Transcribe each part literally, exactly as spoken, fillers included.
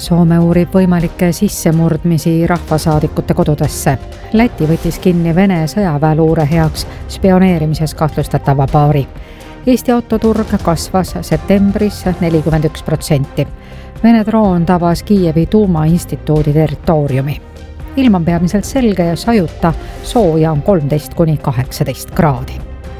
Soome uurib võimalikke sissemurdmisi rahvasaadikute kodudesse. Läti võttis kinni Vene sõjaväeluure heaks spioneerimises kahtlustatava paari. Eesti autoturg kasvas septembris nelikümmend üks protsenti. Vene droon tabas Kiievi tuumainstituudi territooriumi. Ilm on peamiselt selge ja sajuta, sooja on kolmteist kuni kaheksateist kraadi.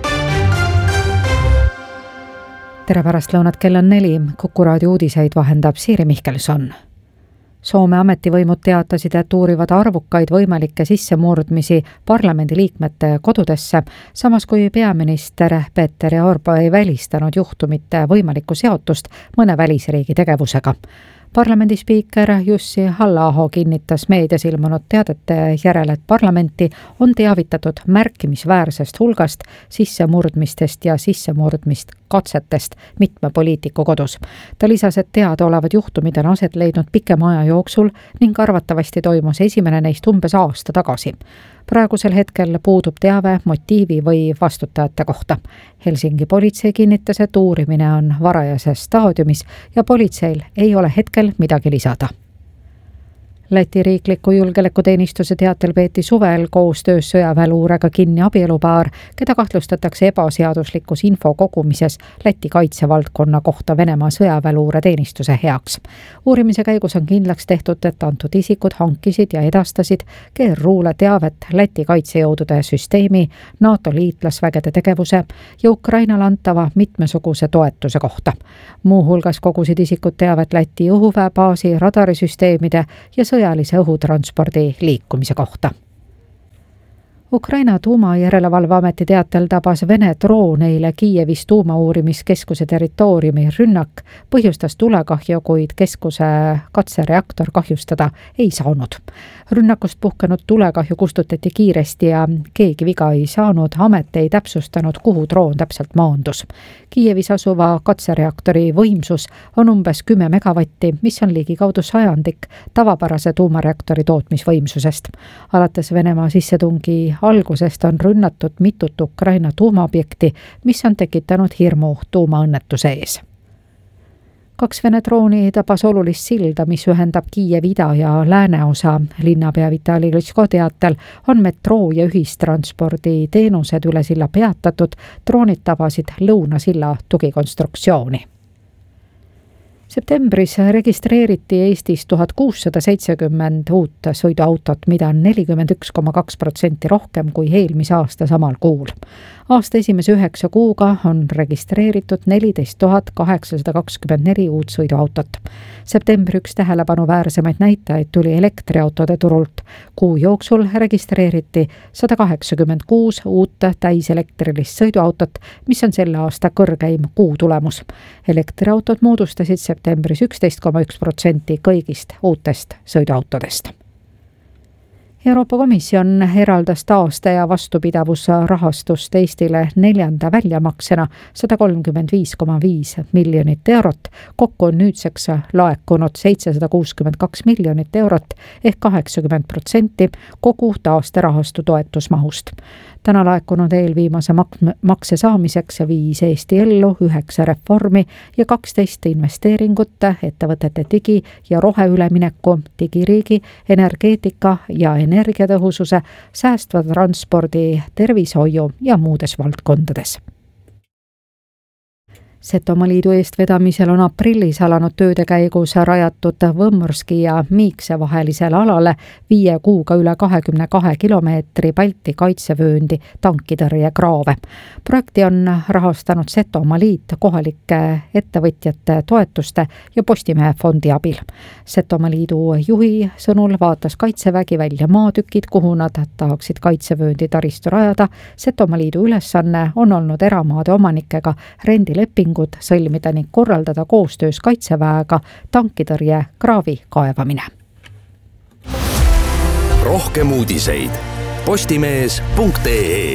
Tere pärast lõunat, kell on neli. Kuku raadio uudiseid vahendab Siiri Mihkelson. Soome ametivõimud teatasid, et uurivad arvukaid võimalikke sissemurdmisi parlamendiliikmete kodudesse, samas kui peaminister Petteri Orpo ei välistanud juhtumite võimalikku seotust mõne välisriigi tegevusega. Parlamendi spiiker Jussi Halla-aho kinnitas meedias ilmunud teadete järel, et parlamenti on teavitatud märkimisväärsest hulgast sissemurdmistest ja sissemurdmist katsetest mitme poliitiku kodus. Ta lisas, et teada olevad juhtumid on aset leidnud pikema aja jooksul ning arvatavasti toimus esimene neist umbes aasta tagasi. Praegusel hetkel puudub teave motiivi või vastutajate kohta. Helsingi politsei kinnitas, et uurimine on varajases staadiumis ja politseil ei ole hetkel midagi lisada. Läti riikliku julgeolekuteenistuse teatel peeti suvel koostöös sõjaväeluurega kinni abielupaar, keda kahtlustatakse ebaseaduslikus info kogumises Läti kaitsevaldkonna kohta Venemaa sõjaväeluure teenistuse heaks. Uurimise käigus on kindlaks tehtud, et antud isikud hankisid ja edastasid G R U-le teavet Läti kaitsejõudude süsteemi, NATO liitlasvägede tegevuse ja Ukrainale antava mitmesuguse toetuse kohta. Muuhulgas kogusid isikud teavet Läti õhuväebaasi, radarisüsteemide ja sõjaväeluure sõjalise õhutranspordi liikumise kohta. Ukraina tuumajärelevalveameti teatel tabas Vene droon eile Kiievis tuumauurimiskeskuse territooriumi rünnak, põhjustas tulekahju, kuid keskuse katsereaktor kahjustada ei saanud. Rünnakust puhkenud tulekahju kustutati kiiresti ja keegi viga ei saanud, amet ei täpsustanud, kuhu droon täpselt maandus. Kiievis asuva katsereaktori võimsus on umbes kümme megavatti, mis on ligikaudu sajandik tavapärase tuumareaktori tootmisvõimsusest. Alates Venemaa sissetungi algusest on rünnatud mitut Ukraina tuumaobjekti, mis on tekitanud hirmu tuumaõnnetuse ees. Kaks Vene drooni tabas olulist silda, mis ühendab Kiievi ida- ja lääneosa. Linnapea Vitali Klitschko teatel on metroo ja ühistranspordi teenused üle silla peatatud, droonid tabasid lõunasilla tugikonstruktsiooni. Septembris registreeriti Eestis tuhat kuussada seitsekümmend uut sõiduautot, mida on nelikümmend üks koma kaks protsenti rohkem kui eelmise aasta samal kuul. Aasta esimese üheksa kuuga on registreeritud neliteist tuhat kaheksasada kakskümmend neli uut sõiduautot. Septembri üks tähelepanuväärsemaid näitajaid tuli elektriautode turult. Kuu jooksul registreeriti sada kaheksakümmend kuus uut täiselektrilist sõiduautot, mis on selle aasta kõrgeim kuu tulemus. Elektriautod moodustasid septembris üksteist koma üks protsenti kõigist uutest sõiduautodest. Euroopa Komisjon eraldas taaste- ja vastupidavusrahastust Eestile neljanda väljamaksena sada kolmkümmend viis koma viis miljonit eurot. Kokku on nüüdseks laekunud seitsesada kuuskümmend kaks miljonit eurot ehk kaheksakümmend protsenti kogu taasterahastu toetusmahust. Täna laekunud eelviimase makse saamiseks viis Eesti ellu üheksa reformi ja kaksteist investeeringut ettevõtete digi- ja roheülemineku, digiriigi, energeetika ja energiatõhususe, säästva transpordi, tervishoiu ja muudes valdkondades. Setomaliidu eestvedamisel on aprillis alanud tööde käigus rajatud Võmmurski ja Miikse vahelisele alale viie kuuga üle kahekümne kahe kilomeetri Balti kaitsevööndi tankitõrjekraave. Projekti on rahastanud Setomaliit kohalike ettevõtjate toetuste ja Postimehe fondi abil. Setomaliidu juhi sõnul vaatas kaitsevägi välja maatükid, kuhu nad tahaksid kaitsevööndi taristu rajada. Setomaliidu ülesanne on olnud eramaade omanikega rendileping sõlmida ning korraldada koostöös kaitseväega tankitõrje kraavi kaevamine. Rohkem uudiseid postimees punkt ee.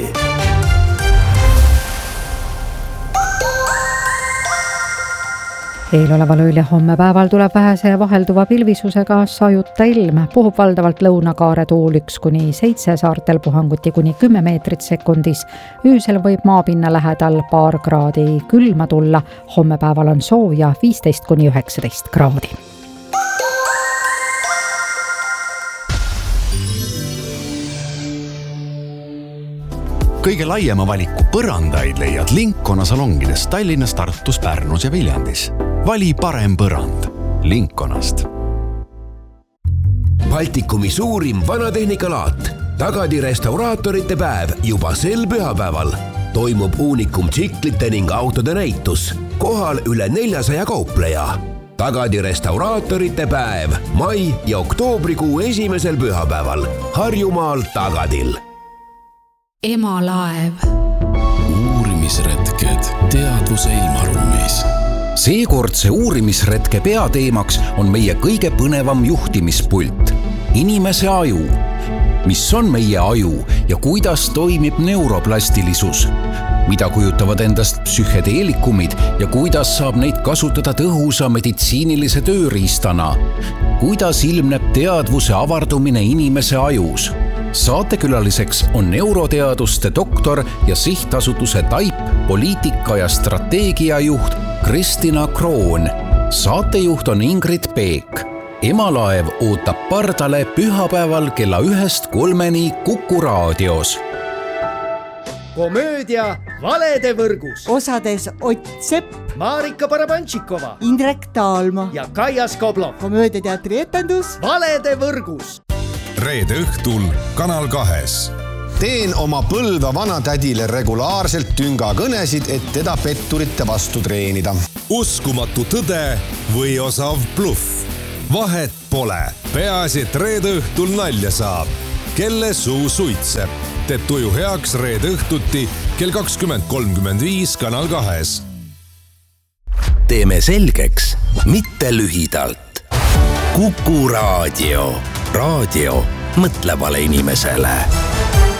Eeloleval ööl ja homme päeval tuleb vähese vahelduva pilvisusega sajuta ilm, puhub valdavalt lõunakaare tuul üks kuni seitse, saartel puhanguti kuni kümme meetrit sekundis. Öösel võib maapinna lähedal paar kraadi külma tulla, homme päeval on sooja viisteist kuni üheksateist kraadi. kõige laiema valiku põrandaid leiad Lincona salongides Tallinnas, Tartus, Pärnus ja Viljandis. Vali parem põrand Linconast. Baltikumi suurim vanatehnikalaat. Tagadi restauraatorite päev juba sel pühapäeval. Toimub uunikum tsiklite ning autode näitus. Kohal üle neljasaja kaupleja. Tagadi restauraatorite päev mai ja oktoobrikuu esimesel pühapäeval Harjumaal Tagadil. Emalaev. Uurimisretked teadvuse ilmaruumis. Seekordse uurimisretke peateemaks on meie kõige põnevam juhtimispult. Inimese aju. Mis on meie aju ja kuidas toimib neuroplastilisus? Mida kujutavad endast psühhedeelikumid ja kuidas saab neid kasutada tõhusa meditsiinilise tööriistana? Kuidas ilmneb teadvuse avardumine inimese ajus? Saatekülaliseks on neuroteaduste doktor ja sihtasutuse Taip poliitika ja strateegiajuht Kristina Kroon. Saatejuht on Ingrid Peek. Emalaev ootab pardale pühapäeval kella ühest kolmeni Kuku raadios. Komöödia Valede võrgus. Osades Ott Sepp, Marika Barabantšikova, Indrek Taalma ja Kaia Skoblov. Komöödiateatri etendus Valede võrgus. Reede õhtul Kanal kahes. Teen oma põlva vanatädile regulaarselt tüngakõnesid, et teda petturite vastu treenida. Uskumatu tõde või osav bluff. Vahet pole. Peaasi, et reede õhtul nalja saab. Kelle suu suitseb. Teed tuju heaks reede õhtuti kell kakskümmend kolmkümmend viis Kanal kahes. Teeme selgeks, mitte lühidalt. Kuku raadio. Raadio mõtlevale inimesele.